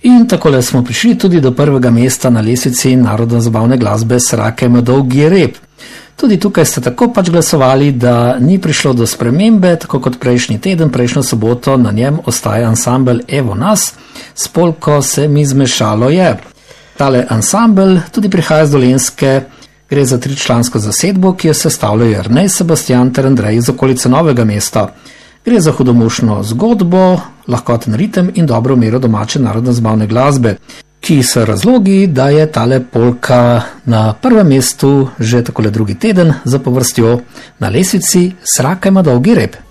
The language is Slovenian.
In takole smo prišli tudi do prvega mesta na lestvici narodno-zabavne glasbe Srake ima dolgi rep. Tudi tukaj ste tako pač glasovali, da ni prišlo do spremembe, tako kot prejšnji teden, prejšnjo soboto, na njem ostaja ansambel Evo nas, s polko Se mi zmešalo je. Tale ansambel tudi prihaja z Dolenjske, gre za 3-člansko zasedbo, ki jo sestavljajo Jernej, Sebastian ter Andrej iz okolice Novega mesta. Gre za hudomušno zgodbo, lahkoten ritem in dobro mero domače narodno-zabavne glasbe, ki so razlogi, da je tale polka na prvem mestu že takole drugi teden zapovrstjo na lestvici Sraka ima dolgi rep.